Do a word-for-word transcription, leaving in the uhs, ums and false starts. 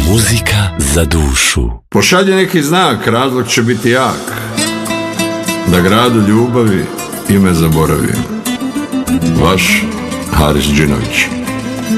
Muzika za dušu. Pošalji neki znak, razlog će biti jak, da gradu ljubavi ime zaboravim. Vaš Haris Džinović.